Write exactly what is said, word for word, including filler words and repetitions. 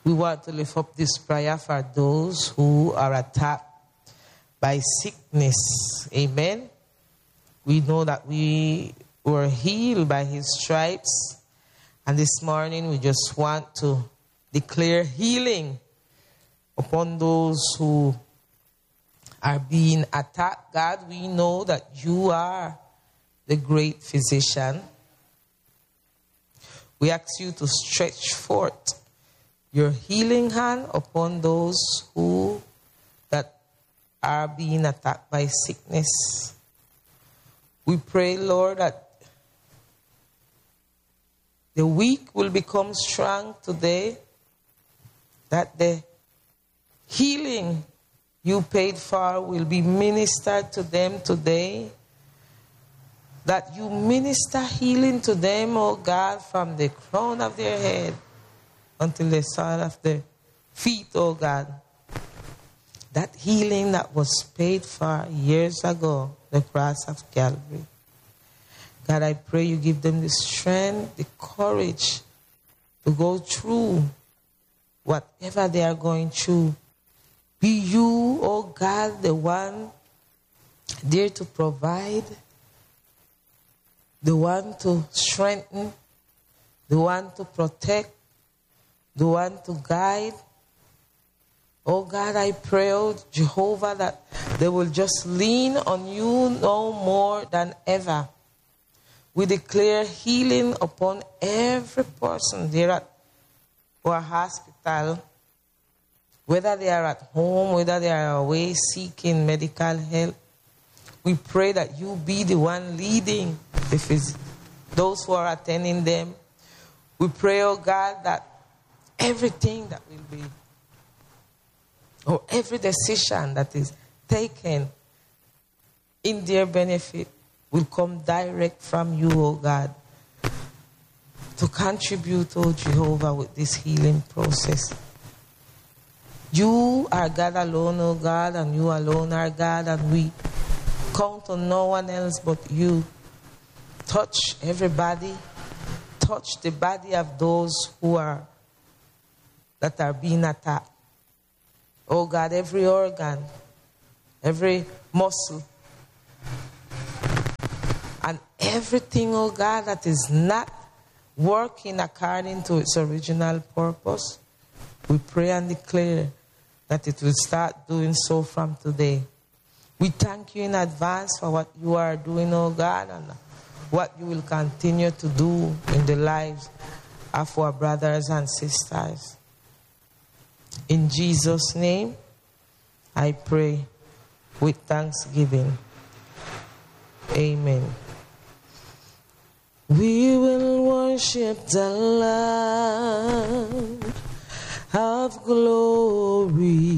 We want to lift up this prayer for those who are attacked by sickness. Amen. We know that we were healed by his stripes. And this morning we just want to declare healing upon those who are being attacked. God, we know that you are the great physician. We ask you to stretch forth your healing hand upon those who that are being attacked by sickness. We pray, Lord, that the weak will become strong today, that the healing you paid for will be ministered to them today, that you minister healing to them, oh God, from the crown of their head until the sole of their feet, oh God. That healing that was paid for years ago, the cross of Calvary. God, I pray you give them the strength, the courage to go through whatever they are going through. Be you, oh God, the one there to provide, the one to strengthen, the one to protect, the one to guide. Oh God, I pray, oh Jehovah, that they will just lean on you no more than ever. We declare healing upon every person there at our hospital, whether they are at home, whether they are away seeking medical help. We pray that you be the one leading the phys- those who are attending them. We pray, oh God, that everything that will be, or every decision that is taken in their benefit will come direct from you, oh God, to contribute, oh Jehovah, with this healing process. You are God alone, oh God, and you alone are God, and we count on no one else but you. Touch everybody. Touch the body of those who are, that are being attacked. Oh God, every organ, every muscle, and everything, oh God, that is not working according to its original purpose, we pray and declare that it will start doing so from today. We thank you in advance for what you are doing, oh God, and what you will continue to do in the lives of our brothers and sisters. In Jesus' name, I pray with thanksgiving. Amen. We will worship the Lamb of glory.